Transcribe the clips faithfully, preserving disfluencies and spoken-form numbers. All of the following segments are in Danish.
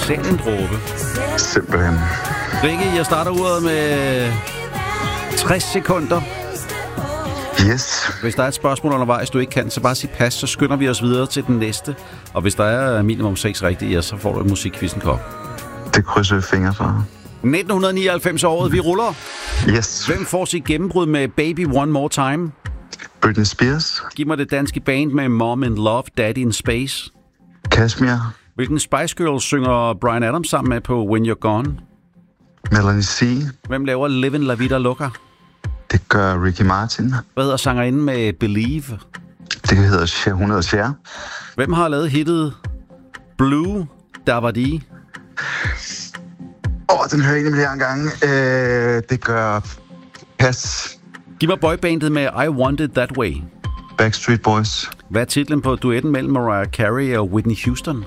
Selv en dråbe. Simpelthen. Rikke, jeg starter uret med tres sekunder. Yes. Hvis der er et spørgsmål undervejs, du ikke kan, så bare sig pas, så skynder vi os videre til den næste. Og hvis der er minimum seks rigtige, ja, så får du et musikquizzen-kop. Det krydser vi fingre for. nitten nioghalvfems året, vi ruller. Yes. Hvem får sit gennembrud med Baby One More Time? Britney Spears. Giv mig det danske band med Mom in Love, Daddy in Space. Kashmir. Hvilken Spice Girls synger Bryan Adams sammen med på When You're Gone? Melanie C. Hvem laver Livin' La Vida Loca? Det gør Ricky Martin. Hvad hedder sangerinden med Believe? Det hedder Cher, hun hedder Cher. Hvem har lavet hittet Blue Dabadi? Åh, oh, den hører jeg en milliard gange. Øh, det gør... Pas. Giv mig boybandet med I Want It That Way. Backstreet Boys. Hvad er titlen på duetten mellem Mariah Carey og Whitney Houston?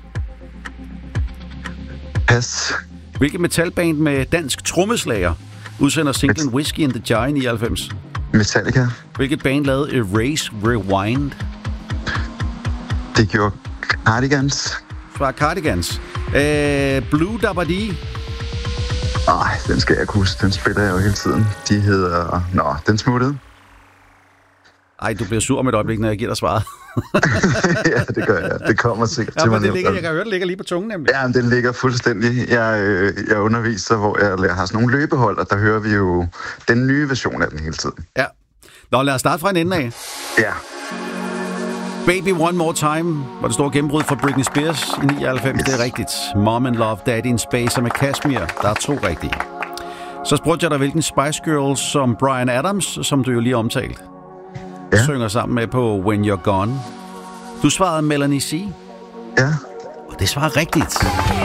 Pas. Hvilket metalband med dansk trommeslager udsender singlen Whiskey in the Jar i nioghalvfems? Metallica. Hvilket band lavede Erase Rewind? Det gjorde Cardigans. Fra Cardigans. Øh, Blue Dabadi. Ej, den skal jeg kunne huske. Den spiller jeg jo hele tiden. De hedder... Nå, den smuttede. Ej, du bliver sur om et øjeblik, når jeg giver dig svaret. Ja, det gør jeg. Det kommer sikkert Ja, til men mig. det ligger, jeg kan høre, det ligger lige på tungen, nemlig. Ja, men den ligger fuldstændig. Jeg, øh, jeg underviser, hvor jeg har sådan nogle løbehold, og der hører vi jo den nye version af den hele tiden. Ja. Nå, lad os starte fra en ende af. Ja. Baby One More Time var det store gennembrud for Britney Spears i nioghalvfems. Yes. Det er rigtigt. Mom in Love, Daddy in Space og med Kashmir. Der er to rigtige. Så spurgte jeg dig, hvilken Spice Girls som Bryan Adams, som du jo lige omtalt, ja, synger sammen med på When You're Gone. Du svarede Melanie C. Ja. Og det svarer rigtigt.